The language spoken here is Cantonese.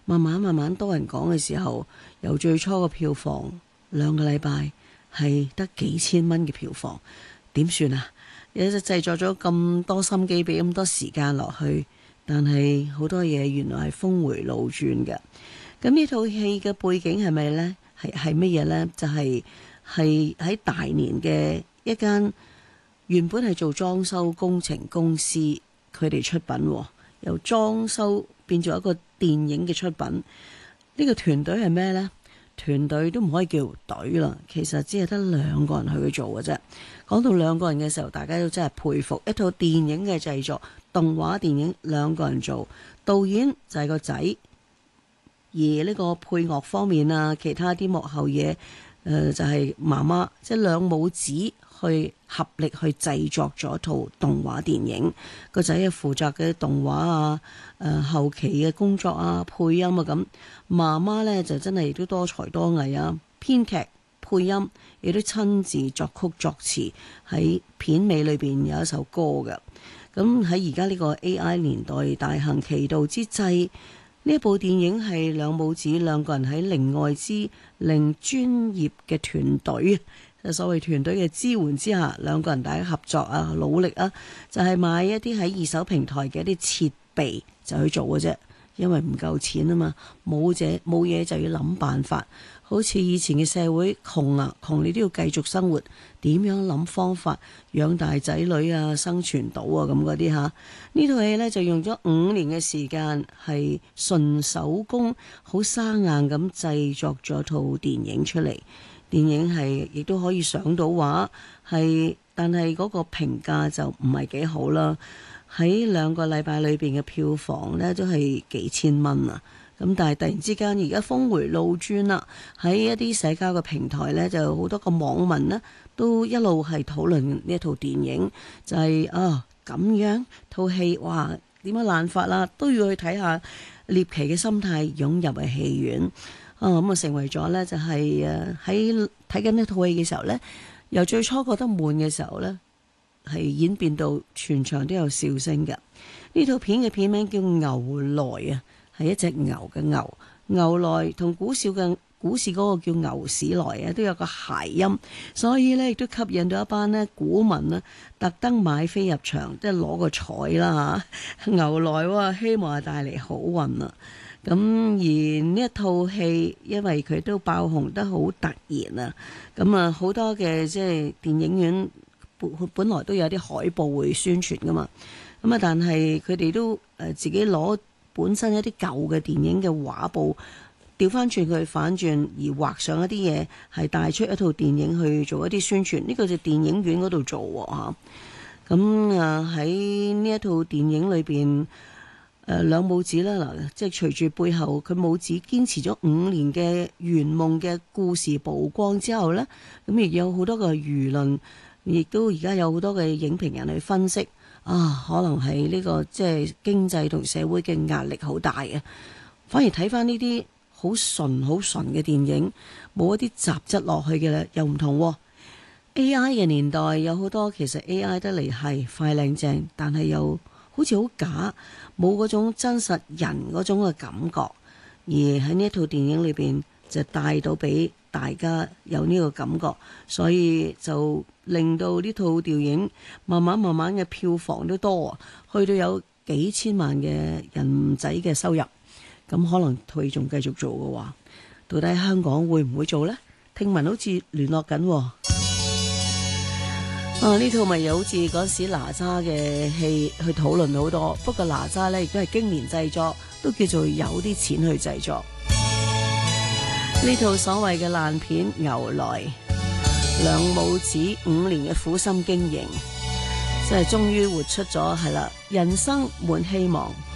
慢慢多人講嘅時候，由最初嘅票房2個禮拜係得幾千蚊嘅票房，點算啊？有隻製作咗咁多心機，俾咁多時間落去，但係好多嘢原來係峰回路轉嘅。咁呢套戲嘅背景係咪呢？係乜嘢呢？就係喺大連嘅一間原本係做裝修工程公司，佢哋出品，由裝修變做一個電影嘅出品。呢個團隊係咩呢？團隊都唔可以叫隊啦，其實只係得2個人去做嘅啫。講到2個人嘅時候，大家都真係佩服。一套電影嘅製作，動畫電影2個人做，導演就係個仔，而呢個配樂方面啊，其他啲幕後嘢，就係媽媽，即係2母子去合力去製作咗套動畫電影。個仔係負責嘅動畫啊、後期嘅工作啊、配音啊咁。媽媽呢就真係都多才多藝啊，編劇、配音亦都親自作曲作詞，喺片尾裏邊有一首歌嘅。咁喺而家呢個 AI 年代大行其道之際，呢一部電影係2母子2個人喺零外資零專業嘅團隊，所謂團隊嘅支援之下，2個人大家合作啊、努力啊，就係買一啲喺二手平台嘅一啲設備就去做嘅啫。因為唔夠錢啊嘛，冇嘢就要諗辦法。好似以前嘅社會窮啊，窮你都要繼續生活，點樣諗方法養大仔女啊、生存到啊咁嗰啲嚇。呢套戲呢，就用咗5年嘅時間，係純手工好生硬咁製作咗套電影出嚟。電影係亦都可以上到畫，但係嗰個評價就唔係幾好啦。喺2個禮拜裏邊嘅票房呢，都係幾千蚊啊！咁但係突然之間而家峰回路轉啦，喺一啲社交嘅平台呢，就好多個網民呢都一路係討論呢一套電影，就係咁樣套戲，哇點樣爛法啦，都要去睇下。獵奇嘅心態湧入去戲院，咁啊成為咗呢，就係喺睇緊呢套戲嘅時候呢，由最初覺得悶嘅時候呢，係演變到全場都有笑聲嘅。呢套片嘅片名叫《牛來》啊，係一隻牛嘅牛。牛來同股市嗰個叫牛市來啊，都有個諧音，所以呢亦都吸引到一班呢股民啊，特登買飛入場，即係攞個彩啦嚇。牛來喎，希望係帶嚟好運啊！咁而呢一套戲，因為佢都爆紅得好突然啊，咁啊好多嘅即係電影院本來都有啲海報會宣傳噶嘛，咁啊但係佢哋都自己攞本身一啲舊嘅電影嘅畫報調翻轉佢反轉，而畫上一啲嘢係帶出一套電影去做一啲宣傳。呢個就電影院嗰度做喎。咁喺呢一套電影裏邊，2母子啦嗱，即係隨住背後佢母子堅持咗5年嘅圓夢嘅故事曝光之後呢，咁亦有好多個輿論，亦都而家有好多嘅影評人去分析可能係呢個即係經濟同社會嘅壓力好大啊。反而睇翻呢啲好純嘅電影，冇一啲雜質落去嘅咧，又唔同喎。AI 嘅年代有好多，其實 AI 得嚟係快靚正，但係又好似好假，冇嗰種真實人嗰種嘅感覺。而喺呢一套電影裏邊就帶到俾大家有呢個感覺，所以就令到呢套電影慢慢嘅票房都多啊，去到有幾千萬嘅人仔嘅收入。咁可能佢仲繼續做嘅話，到底香港會唔會做呢？聽聞好似聯絡緊喎。呢套咪又好似嗰時哪吒嘅戲去討論好多，不過哪吒呢亦都係經年製作，都叫做有啲錢去製作。呢套所謂嘅爛片《牛來》，2母子5年嘅苦心經營，即係終於活出咗係啦，人生滿希望。